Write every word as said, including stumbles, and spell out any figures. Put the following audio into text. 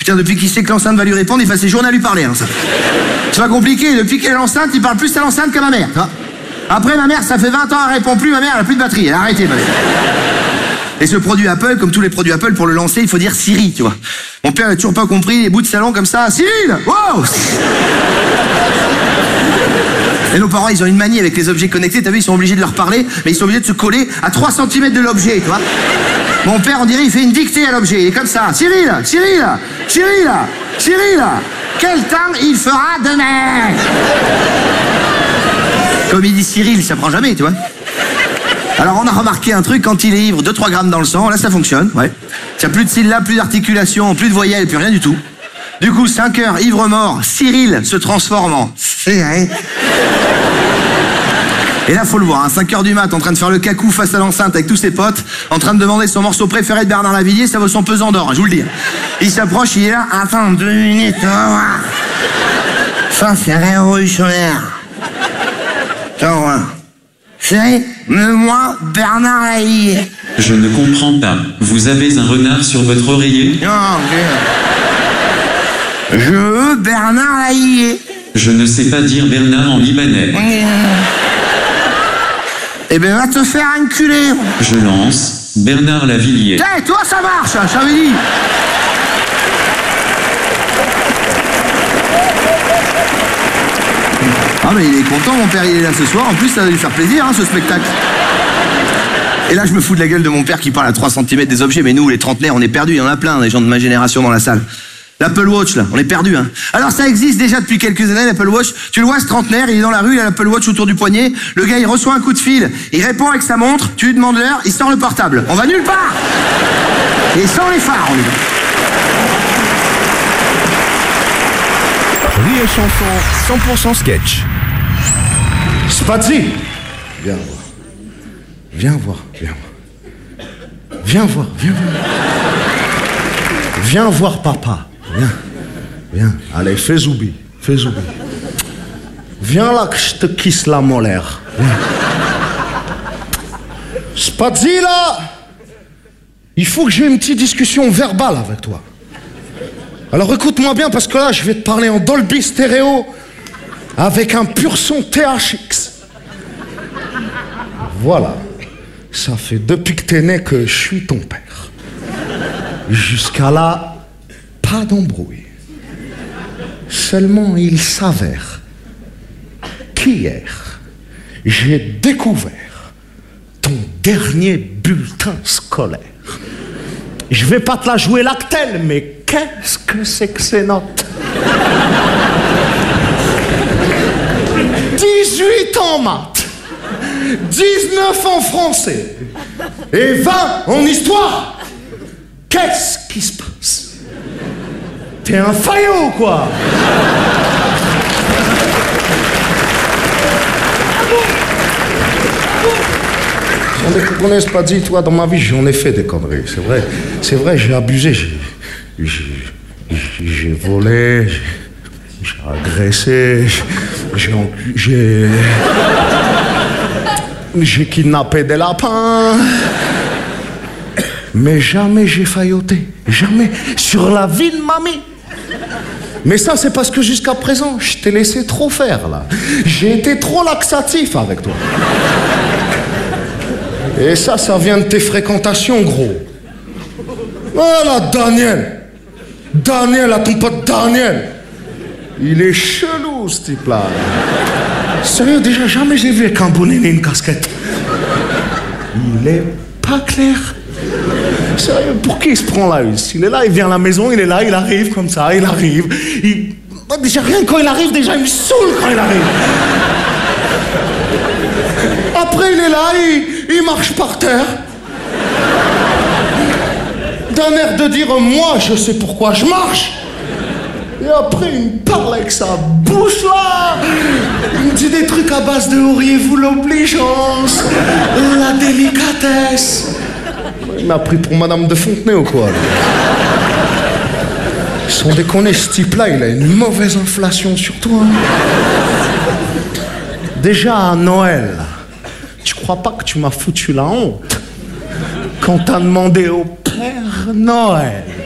Tiens, depuis qu'il sait que l'enceinte va lui répondre, il passe ses journées à lui parler, hein, ça. C'est pas compliqué, depuis qu'elle est enceinte, il parle plus à l'enceinte qu'à ma mère, tu vois. Après, ma mère, ça fait vingt ans, elle répond plus, ma mère, elle a plus de batterie, elle a arrêté, ma mère. Et ce produit Apple, comme tous les produits Apple, pour le lancer, il faut dire Siri, tu vois. Mon père n'a toujours pas compris, les bouts de salon comme ça, Cyril, wow. Et nos parents, ils ont une manie avec les objets connectés, t'as vu, ils sont obligés de leur parler, mais ils sont obligés de se coller à trois centimètres de l'objet, tu vois. Mon père, on dirait, il fait une dictée à l'objet, il est comme ça, Cyril, Cyril, Cyril, Cyril, quel temps il fera demain? Comme il dit Cyril, ça prend jamais, tu vois. Alors on a remarqué un truc, quand il est ivre, deux trois grammes dans le sang, là ça fonctionne, ouais. Il n'y a plus de syllabes, plus d'articulation, plus de voyelles, plus rien du tout. Du coup, cinq heures, ivre mort, Cyril se transforme en Cyril. Et là, faut le voir, hein, cinq heures du mat, en train de faire le cacou face à l'enceinte avec tous ses potes, en train de demander son morceau préféré de Bernard Lavilliers, ça vaut son pesant d'or, hein, je vous le dis. Il s'approche, il est là, attends, deux minutes, on va voir. Ça, c'est révolutionnaire. Attends, ouais. C'est moi, Bernard Lavilliers. Je ne comprends pas. Vous avez un renard sur votre oreiller? Non, je... Je veux Bernard Lavilliers. Je ne sais pas dire Bernard en libanais. Eh ben, va te faire enculer. Je lance Bernard Lavilliers. Hey, toi, ça marche, je t'avais dit. Ah mais il est content, mon père, il est là ce soir. En plus, ça va lui faire plaisir, hein, ce spectacle. Et là, je me fous de la gueule de mon père qui parle à trois centimètres des objets. Mais nous, les trentenaires, on est perdus. Il y en a plein, des gens de ma génération dans la salle. L'Apple Watch, là, on est perdus, hein. Alors, ça existe déjà depuis quelques années, l'Apple Watch. Tu le vois, ce trentenaire, il est dans la rue, il a l'Apple Watch autour du poignet. Le gars, il reçoit un coup de fil. Il répond avec sa montre. Tu lui demandes l'heure, il sort le portable. On va nulle part. Et sans les phares, on est là. Rire et chanson, cent pour cent sketch. Spazi, viens voir. Viens voir, viens voir. Viens voir, viens voir. Viens voir papa. Viens, viens. Allez, fais zoubi, fais zoubi. Viens là que je te kisse la molaire. Viens. Spazi là, il faut que j'ai une petite discussion verbale avec toi. Alors écoute-moi bien parce que là je vais te parler en Dolby Stéréo avec un pur son T H X. Voilà. Ça fait depuis que t'es né que je suis ton père. Jusqu'à là, pas d'embrouille. Seulement il s'avère qu'hier, j'ai découvert ton dernier bulletin scolaire. Je vais pas te la jouer lactelle, mais qu'est-ce que c'est que ces notes? dix-huit en maths, dix-neuf en français et vingt en histoire. Qu'est-ce qui se passe? T'es un faillot, quoi. On ne connaît pas dit, toi, dans ma vie, j'en ai fait des conneries, c'est vrai. C'est vrai, j'ai abusé, j'ai... J'ai, j'ai volé, j'ai, j'ai agressé, j'ai... J'ai... J'ai kidnappé des lapins. Mais jamais j'ai failloté. Jamais. Sur la vie de mamie. Mais ça, c'est parce que jusqu'à présent, je t'ai laissé trop faire, là. J'ai été trop laxatif avec toi. Et ça, ça vient de tes fréquentations, gros. Voilà, Daniel. Daniel, à ton pote Daniel. Il est chelou, ce type-là. Sérieux, déjà, jamais j'ai vu avec un bonnet et une casquette. Il est pas clair. Sérieux, pour qui il se prend là? Il est là, il vient à la maison, il est là, il arrive comme ça, il arrive. Il... Déjà, rien quand il arrive, déjà, il me saoule quand il arrive. Après, il est là, il, il marche par terre. D'un air de dire, moi, je sais pourquoi je marche. Et après, il me parle avec sa bouche, là. Il me dit des trucs à base de auriez-vous l'obligeance, la délicatesse. Il m'a pris pour Madame de Fontenay ou quoi, là. Sans déconner, ce type-là, il a une mauvaise inflation sur toi. Déjà à Noël, tu crois pas que tu m'as foutu la honte quand t'as demandé au Père Noël